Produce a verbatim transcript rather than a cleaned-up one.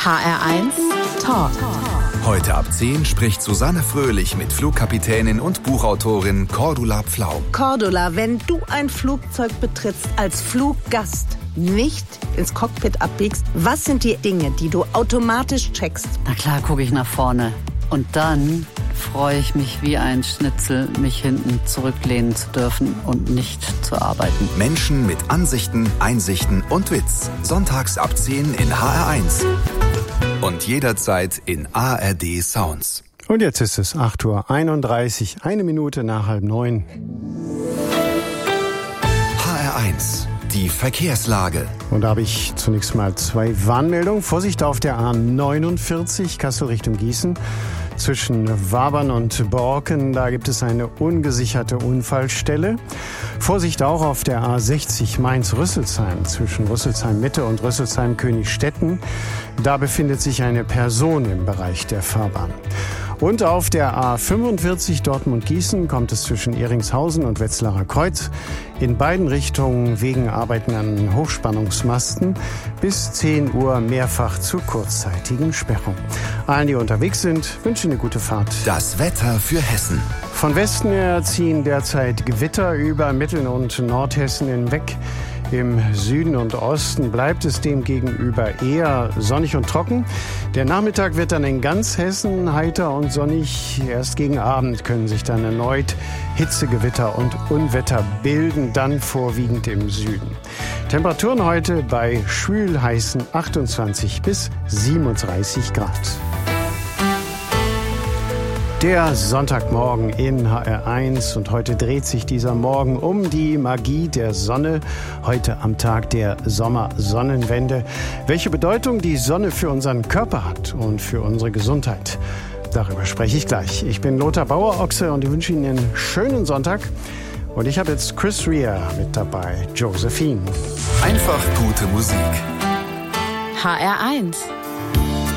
H R eins Talk. Heute ab zehn spricht Susanne Fröhlich mit Flugkapitänin und Buchautorin Cordula Pflaum. Cordula, wenn du ein Flugzeug betrittst als Fluggast, nicht ins Cockpit abbiegst, was sind die Dinge, die du automatisch checkst? Na klar, gucke ich nach vorne. Und dann freue ich mich wie ein Schnitzel, mich hinten zurücklehnen zu dürfen und nicht zu arbeiten. Menschen mit Ansichten, Einsichten und Witz. Sonntags ab zehn in H R eins. Und jederzeit in A R D Sounds. Und jetzt ist es acht Uhr einunddreißig, eine Minute nach halb neun. H R eins. Die Verkehrslage. Und da habe ich zunächst mal zwei Warnmeldungen. Vorsicht auf der A neunundvierzig, Kassel Richtung Gießen. Zwischen Wabern und Borken, da gibt es eine ungesicherte Unfallstelle. Vorsicht auch auf der A sechzig Mainz-Rüsselsheim zwischen Rüsselsheim-Mitte und Rüsselsheim-Königstetten. Da befindet sich eine Person im Bereich der Fahrbahn. Und auf der A fünfundvierzig Dortmund-Gießen kommt es zwischen Ehringshausen und Wetzlarer Kreuz in beiden Richtungen wegen Arbeiten an Hochspannungsmasten bis zehn Uhr mehrfach zu kurzzeitigen Sperrungen. Allen, die unterwegs sind, wünsche eine gute Fahrt. Das Wetter für Hessen. Von Westen her ziehen derzeit Gewitter über Mittel- und Nordhessen hinweg. Im Süden und Osten bleibt es demgegenüber eher sonnig und trocken. Der Nachmittag wird dann in ganz Hessen heiter und sonnig. Erst gegen Abend können sich dann erneut Hitzegewitter und Unwetter bilden, dann vorwiegend im Süden. Temperaturen heute bei schwül heißen achtundzwanzig bis siebenunddreißig Grad. Der Sonntagmorgen in H R eins und heute dreht sich dieser Morgen um die Magie der Sonne. Heute am Tag der Sommersonnenwende. Welche Bedeutung die Sonne für unseren Körper hat und für unsere Gesundheit. Darüber spreche ich gleich. Ich bin Lothar Bauer-Ochse und ich wünsche Ihnen einen schönen Sonntag. Und ich habe jetzt Chris Rea mit dabei, Josephine. Einfach gute Musik. H R eins.